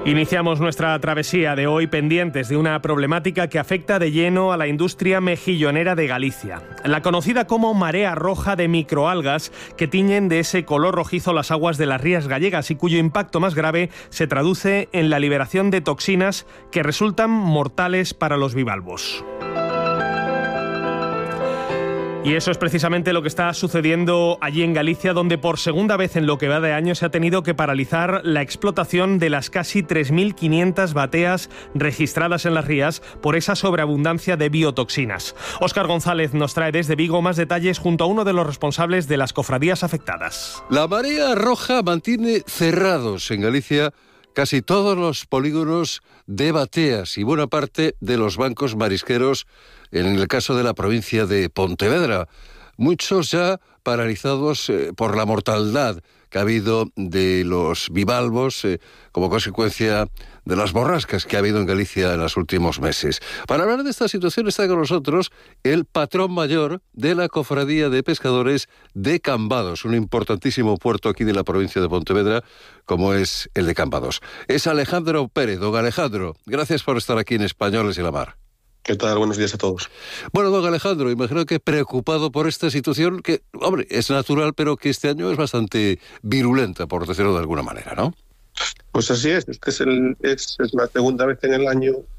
Iniciamos nuestra travesía de hoy pendientes de una problemática que afecta de lleno a la industria mejillonera de Galicia. La conocida como marea roja de microalgas que tiñen de ese color rojizo las aguas de las rías gallegas y cuyo impacto más grave se traduce en la liberación de toxinas que resultan mortales para los bivalvos. Y eso es precisamente lo que está sucediendo allí en Galicia, donde por segunda vez en lo que va de año se ha tenido que paralizar la explotación de las casi 3.500 bateas registradas en las rías por esa sobreabundancia de biotoxinas. Óscar González nos trae desde Vigo más detalles junto a uno de los responsables de las cofradías afectadas. La marea roja mantiene cerrados en Galicia casi todos los polígonos de bateas y buena parte de los bancos marisqueros en el caso de la provincia de Pontevedra. Muchos ya paralizados por la mortandad que ha habido de los bivalvos como consecuencia de las borrascas que ha habido en Galicia en los últimos meses. Para hablar de esta situación está con nosotros el patrón mayor de la Cofradía de Pescadores de Cambados, un importantísimo puerto aquí de la provincia de Pontevedra, como es el de Cambados. Es Alejandro Pérez. Don Alejandro, gracias por estar aquí en Españoles y la Mar. ¿Qué tal? Buenos días a todos. Bueno, don Alejandro, imagino que preocupado por esta situación que, hombre, es natural, pero que este año es bastante virulenta, por decirlo de alguna manera, ¿no? Pues así es. Es la segunda vez en el año